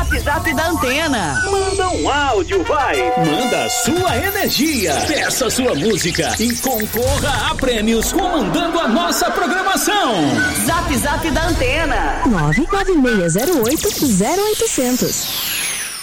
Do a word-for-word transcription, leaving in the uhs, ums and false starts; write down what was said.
Zap Zap da Antena. Manda um áudio, vai. Manda a sua energia. Peça a sua música e concorra a prêmios comandando a nossa programação. Zap Zap da Antena. nove nove seis zero oito zero oitocentos.